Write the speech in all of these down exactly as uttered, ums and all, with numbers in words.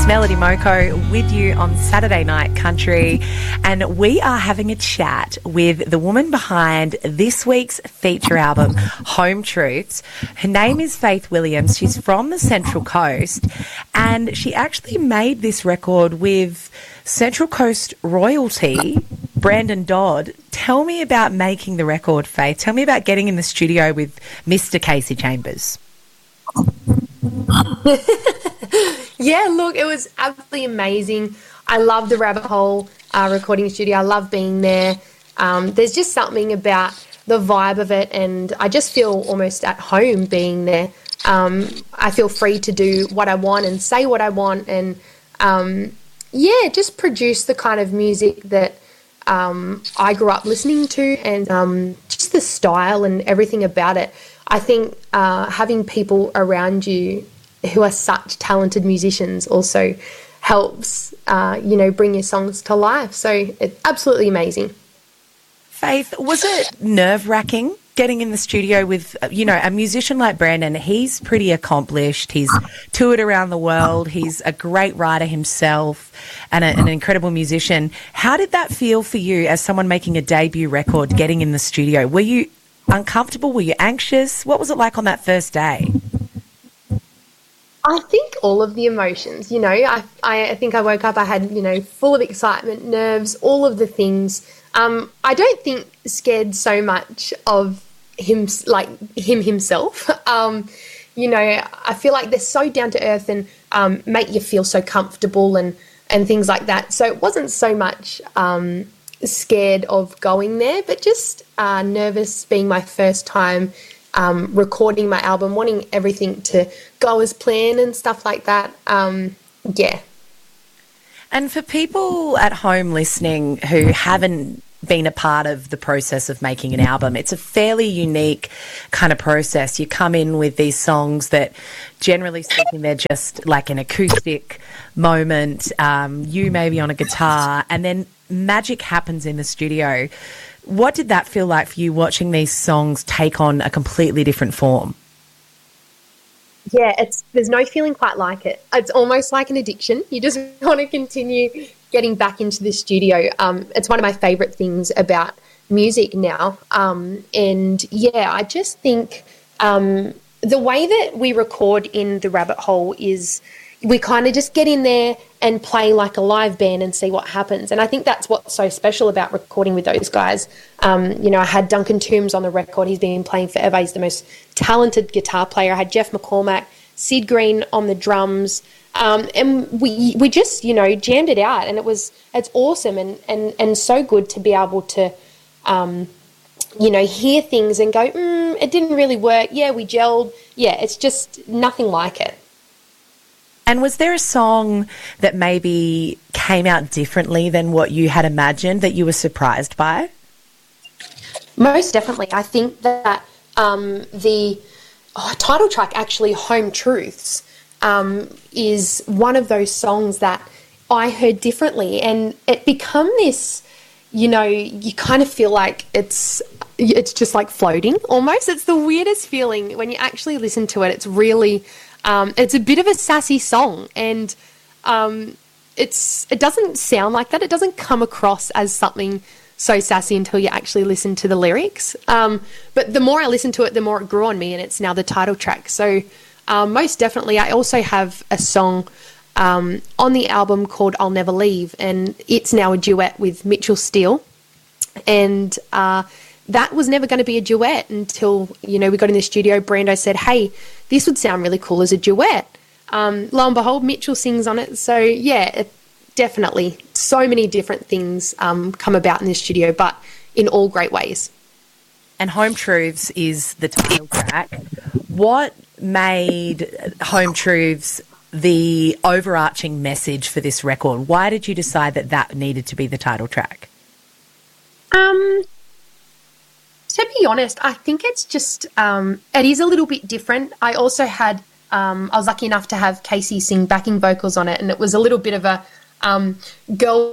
Melody Moko with you on Saturday Night Country, and we are having a chat with the woman behind this week's feature album, Home Truths. Her name is Faith Williams. She's from the Central Coast, and she actually made this record with Central Coast royalty, Brandon Dodd. Tell me about making the record, Faith. Tell me about getting in the studio with Mister Kasey Chambers. Yeah, look, it was absolutely amazing. I love the Rabbit Hole uh, recording studio. I love being there. Um, there's just something about the vibe of it, and I just feel almost at home being there. Um, I feel free to do what I want and say what I want, and um, yeah, just produce the kind of music that um, I grew up listening to, and um, just the style and everything about it. I think uh, having people around you who are such talented musicians also helps, uh, you know, bring your songs to life. So it's absolutely amazing. Faith, was it nerve-wracking getting in the studio with, you know, a musician like Brandon? He's pretty accomplished. He's toured around the world. He's a great writer himself and a, an incredible musician. How did that feel for you as someone making a debut record, getting in the studio? Were you uncomfortable? Were you anxious? What was it like on that first day? I think all of the emotions, you know, I, I think I woke up, I had, you know, full of excitement, nerves, all of the things. Um, I don't think scared so much of him, like him himself. Um, you know, I feel like they're so down to earth and um, make you feel so comfortable and, and things like that. So it wasn't so much um, scared of going there, but just uh, nervous being my first time Um, recording my album, wanting everything to go as planned and stuff like that. Um, yeah. And for people at home listening who haven't been a part of the process of making an album, it's a fairly unique kind of process. You come in with these songs that, generally speaking, they're just like an acoustic moment, um, you maybe on a guitar, and then magic happens in the studio. What did that feel like for you, watching these songs take on a completely different form? Yeah, it's there's no feeling quite like it. It's almost like an addiction. You just want to continue getting back into the studio. Um, it's one of my favourite things about music now. Um, and, yeah, I just think um, the way that we record in the Rabbit Hole is we kind of just get in there and play like a live band and see what happens. And I think that's what's so special about recording with those guys. Um, you know, I had Duncan Toombs on the record. He's been playing forever. He's the most talented guitar player. I had Jeff McCormack, Sid Green on the drums. Um, and we we just, you know, jammed it out. And it was, it's awesome and, and, and so good to be able to, um, you know, hear things and go, mm, it didn't really work. Yeah, we gelled. Yeah, it's just nothing like it. And was there a song that maybe came out differently than what you had imagined that you were surprised by? Most definitely. I think that um, the oh, title track, actually, Home Truths, um, is one of those songs that I heard differently, and it become this, you know, you kind of feel like it's it's just like floating almost. It's the weirdest feeling when you actually listen to it. It's really... Um, it's a bit of a sassy song, and um, it's it doesn't sound like that. It doesn't come across as something so sassy until you actually listen to the lyrics. Um, but the more I listened to it, the more it grew on me, and it's now the title track. So um, most definitely, I also have a song um, on the album called I'll Never Leave, and it's now a duet with Mitchell Steele. And uh, that was never going to be a duet until, you know, we got in the studio. Brando said, hey, this would sound really cool as a duet. Um, lo and behold, Mitchell sings on it. So, yeah, it, definitely so many different things um, come about in the studio, but in all great ways. And Home Truths is the title track. What made Home Truths the overarching message for this record? Why did you decide that that needed to be the title track? Um... To be honest, I think it's just, um, it is a little bit different. I also had, um, I was lucky enough to have Kasey sing backing vocals on it, and it was a little bit of a um, girl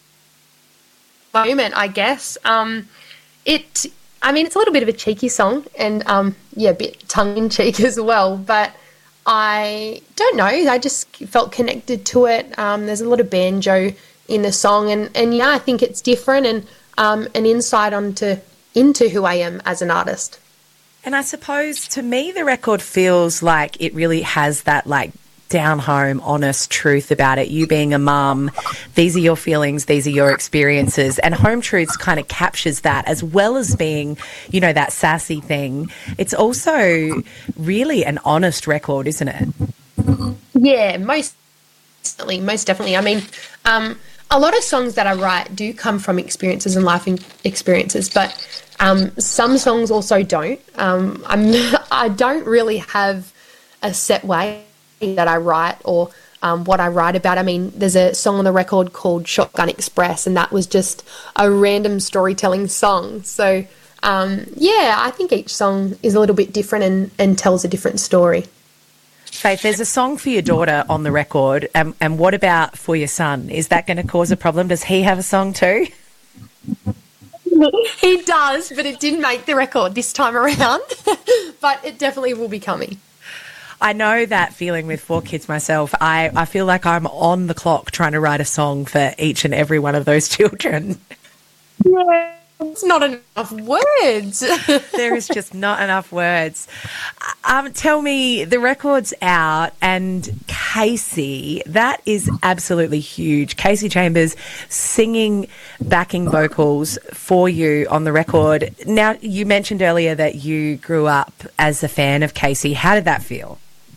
moment, I guess. Um, it, I mean, it's a little bit of a cheeky song and, um, yeah, a bit tongue-in-cheek as well, but I don't know. I just felt connected to it. Um, there's a lot of banjo in the song, and, and yeah, I think it's different and um, an insight onto into who I am as an artist. And I suppose to me, the record feels like it really has that like down home, honest truth about it. You being a mum, these are your feelings, these are your experiences, and Home Truths kind of captures that, as well as being, you know, that sassy thing. It's also really an honest record, isn't it? Yeah, most definitely, most definitely. I mean, um, a lot of songs that I write do come from experiences and life experiences, but um, some songs also don't. Um, I'm I don't really have a set way that I write or um, what I write about. I mean, there's a song on the record called Shotgun Express, and that was just a random storytelling song. So, um, yeah, I think each song is a little bit different and, and tells a different story. Faith, there's a song for your daughter on the record, and, and what about for your son? Is that going to cause a problem? Does he have a song too? He does, but it didn't make the record this time around, but it definitely will be coming. I know that feeling with four kids myself. I, I feel like I'm on the clock trying to write a song for each and every one of those children. Yeah, it's not enough words. There is just not enough words. Um, tell me, the record's out, and Kasey, that is absolutely huge. Kasey Chambers singing backing vocals for you on the record. Now, you mentioned earlier that you grew up as a fan of Kasey. How did that feel?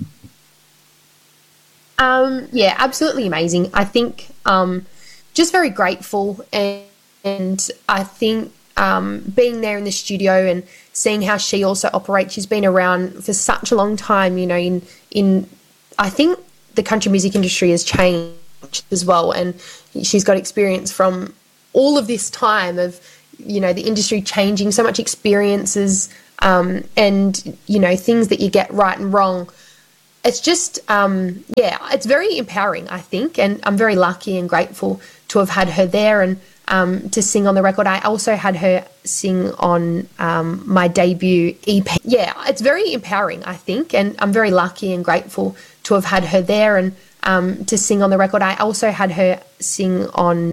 Um, yeah, absolutely amazing. I think um, just very grateful, and, and I think um, being there in the studio and seeing how she also operates. She's been around for such a long time, you know, in, in I think the country music industry has changed as well, and she's got experience from all of this time of, you know, the industry changing, so much experiences um, and, you know, things that you get right and wrong. It's just, um, yeah, it's very empowering, I think, and I'm very lucky and grateful to have had her there and um, to sing on the record. I also had her sing on um, my debut E P. Yeah, it's very empowering, I think, and I'm very lucky and grateful to have had her there and um, to sing on the record. I also had her sing on